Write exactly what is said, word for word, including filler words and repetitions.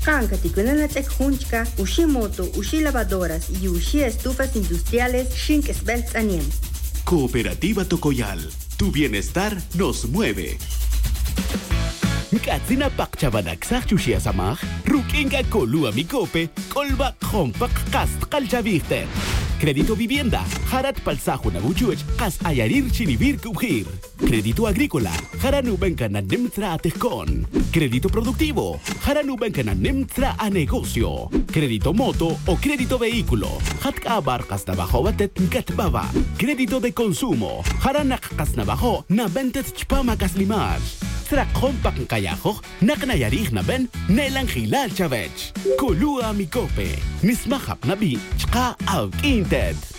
Kanka tikunanatek hunchka, ushi moto, ushi lavadoras y ushi estufas industriales shink sbelts aniem. Cooperativa Tocoyal. Tu bienestar nos mueve. Katsina pakchabanak sa chushia samach, rukinga kolua mikope, kolba kompak kast kalchaviste. Crédito vivienda, harat palsajo na buchuch, kas ayarir chinivir kubhir. Crédito agrícola, haranubenka na nimtra atejkon. Crédito productivo, haranubenka na nimtra a negocio. Crédito moto o crédito vehículo, hatka abarkas na bajo batet katbaba. Crédito de consumo, haranak kas na bajo na bentet chpamakas limar. Tra kompak kayajo, naknayarih na ben, nelang hilal chavech. Kolua mikope, nismahap na bi, chka out inted.